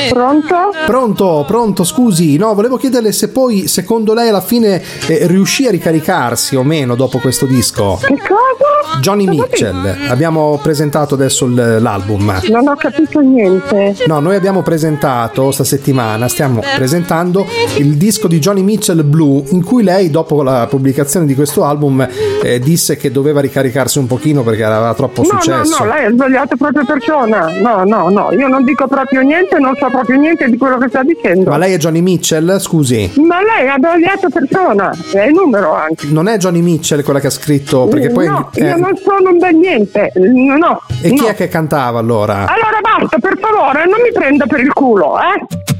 Pronto, scusi. No, volevo chiederle se poi, secondo lei, alla fine riuscì a ricaricarsi o meno dopo questo disco. Che cosa? Johnny Mitchell. Abbiamo presentato adesso l'album. Non ho capito niente. No, noi abbiamo presentato stiamo presentando il disco di Johnny Mitchell Blue, in cui lei, dopo la pubblicazione di questo album, disse che doveva ricaricarsi un pochino perché aveva troppo successo. No, lei ha sbagliato proprio persona. No, io non dico proprio niente, non so proprio niente di quello che sta dicendo. Ma lei è Johnny Mitchell, scusi? Ma lei ha sbagliato persona, è il numero anche. Non è Johnny Mitchell quella che ha scritto, perché poi... No, io non sono un bel niente, no. E chi è che cantava allora? Allora basta, per favore, non mi prenda per il culo,